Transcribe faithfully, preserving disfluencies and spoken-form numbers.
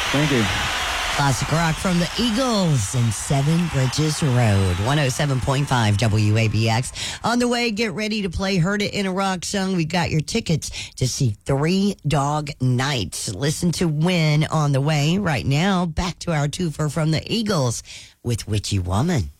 Thank you. Classic rock from the Eagles and Seven Bridges Road. one oh seven point five W A B X. On the way, get ready to play Heard It in a Rock Song. We got your tickets to see Three Dog Night. Listen to Win on the way. Right now, back to our twofer from the Eagles with Witchy Woman.